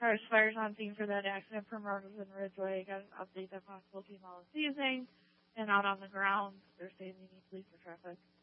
Fire's on scene for that accident from Robertson Ridgeway. Got an update that possible team all is seizing. And out on the ground, they're saying they need police for traffic.